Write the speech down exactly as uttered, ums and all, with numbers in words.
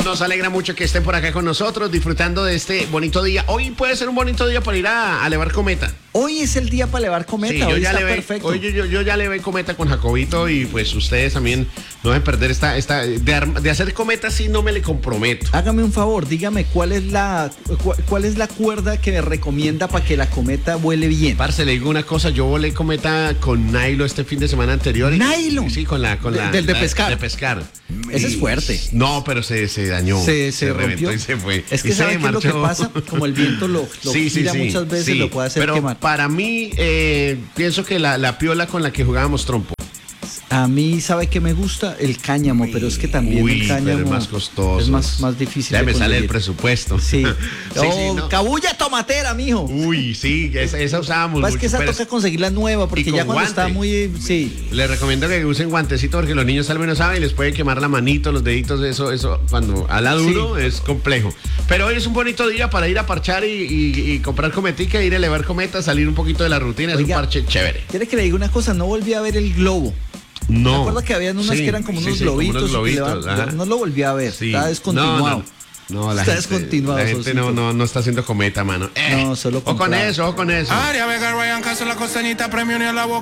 Nos alegra mucho que estén por acá con nosotros, disfrutando de este bonito día. Hoy puede ser un bonito día para ir a, a elevar cometa. Hoy es el día para elevar cometa, Sí, yo hoy ya está le ve, perfecto. Hoy yo, yo, yo ya le ve cometa con Jacobito y pues ustedes también no deben perder esta, esta de, arm- de hacer cometa sí no me le comprometo. Hágame un favor, dígame cuál es la cu- cuál es la cuerda que me recomienda para que la cometa vuele bien. Parce, le digo una cosa, yo volé cometa con Nailo este fin de semana anterior. y- ¿Nylon? Sí, con la, con De- la del de la- pescar. De pescar. Ese es fuerte. No, pero se, se dañó. Se, se, reventó rompió. y se fue. Es que Y se ¿sabe qué es lo que marchó. pasa? Como el viento lo, lo Sí, sí, gira sí, muchas veces, sí. lo puede hacer Pero quemar. para mí, eh, pienso que la, la piola con la que jugábamos trompo. A mí, ¿sabe qué me gusta? El cáñamo, pero es que también Uy, el pero cáñamo es más costoso. es más, más difícil Ya de me sale el conseguir. presupuesto. Sí. Sí, Oh, sí, no. cabulla tomatera, mijo. Uy, sí, esa, esa usábamos Pues es mucho, que esa pero toca conseguir la nueva, porque y con ya cuando guante. está muy... Sí. les recomiendo que usen guantecito porque los niños tal vez no saben y les puede quemar la manito, los deditos, eso, eso, cuando ala duro Sí. es complejo. Pero hoy es un bonito día para ir a parchar y, y- y comprar cometica, ir a elevar cometas, salir un poquito de la rutina, es Oiga, un parche chévere. ¿Quiere que le diga una cosa? No volví a ver el globo. No. ¿Te acuerdas que habían unas Sí, que eran como sí, unos sí, como globitos? unos y que globitos, le ajá. van- no lo volví a ver, Sí. está descontinuado. No, no, no, la Está gente, descontinuado, La gente Sosito. no, no, no está haciendo cometa, mano. Eh, No, solo ojo con comprado. eso, ojo con eso. Área Vega, Ryan Castro, la costeñita, premio ni a la boca.